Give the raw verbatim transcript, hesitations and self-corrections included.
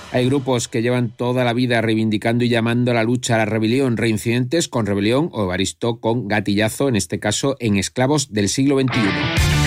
Hay grupos que llevan toda la vida reivindicando y llamando a la lucha a la rebelión, Reincidentes con Rebelión o Evaristo con Gatillazo, en este caso en Esclavos del siglo veintiuno.